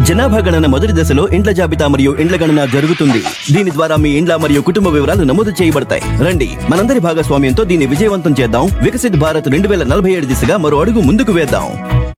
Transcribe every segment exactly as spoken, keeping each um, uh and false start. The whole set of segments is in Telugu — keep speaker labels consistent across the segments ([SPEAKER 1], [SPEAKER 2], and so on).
[SPEAKER 1] జనాభా గణన మొదటి దశలో ఇండ్ల జాబితా మరియు ఇండ్ల గణన జరుగుతుంది. దీని ద్వారా మీ ఇండ్ల మరియు కుటుంబ వివరాలు నమోదు చేయబడతాయి. రండి మనందరి భాగస్వామ్యంతో దీన్ని విజయవంతం చేద్దాం. వికసిత్ భారత్ రెండు వేల నలభై ఏడు దిశగా మరో అడుగు ముందుకు వేద్దాం.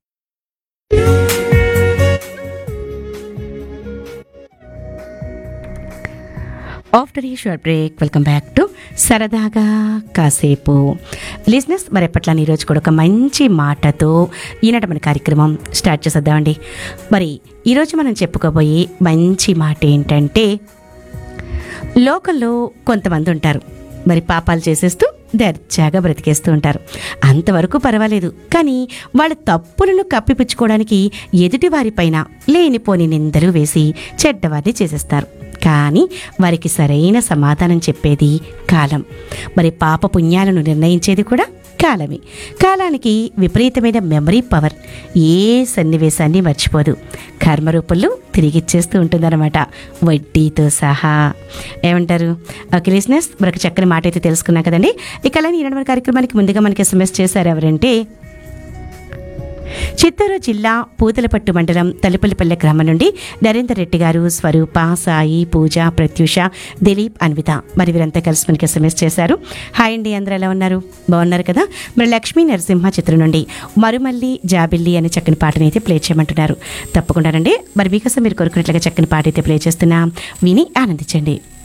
[SPEAKER 2] ఆఫ్టర్ ఈ short break welcome back to సరదాగా కాసేపు లిజినెస్. మరి ఎప్పట్లా ఈరోజు కూడా ఒక మంచి మాటతో ఈనాటి మన కార్యక్రమం స్టార్ట్ చేసేద్దామండి. మరి ఈరోజు మనం చెప్పుకోబోయే మంచి మాట ఏంటంటే, లోకంలో కొంతమంది ఉంటారు మరి పాపాలు చేసేస్తూ దర్జాగా బ్రతికేస్తూ ఉంటారు. అంతవరకు పర్వాలేదు, కానీ వాళ్ళ తప్పులను కప్పిపుచ్చుకోవడానికి ఎదుటి వారిపైన లేనిపోని నిందలు వేసి చెడ్డవారిని చేసేస్తారు. కానీ వారికి సరైన సమాధానం చెప్పేది కాలం. మరి పాప పుణ్యాలను నిర్ణయించేది కూడా కాలమే. కాలానికి విపరీతమైన మెమరీ పవర్. ఏ సన్నివేశాన్ని మర్చిపోదు, కర్మరూపంలో తిరిగిచ్చేస్తూ ఉంటుందన్నమాట, వడ్డీతో సహా. ఏమంటారు? ఓకే లిజినెస్, మరొక చక్కని మాట అయితే తెలుసుకున్నాం కదండి. ఇక అలానే ఈనాడు మన కార్యక్రమానికి ముందుగా మనకి ఎస్ఎంఎస్ చేశారు ఎవరంటే, చిత్తూరు జిల్లా పూతలపట్టు మండలం తలుపల్లిపల్లె గ్రామం నుండి నరేందర్ రెడ్డి గారు, స్వరూప, సాయి, పూజ, ప్రత్యూష, దిలీప్, అన్విత మరి వీరంతా కలిసి మనకి ఎస్ఎంఎస్ చేశారు. హాయ్ అండి, అందరూ ఎలా ఉన్నారు? బాగున్నారు కదా? మరి లక్ష్మీ నరసింహ చిత్రం నుండి మరుమల్లి జాబిల్లి అనే చక్కని పాటని అయితే ప్లే చేయమంటున్నారు. తప్పకుండానండి, మరి మీకోసం మీరు కోరుకున్నట్లుగా చక్కని పాట అయితే ప్లే చేస్తున్నా, విని ఆనందించండి.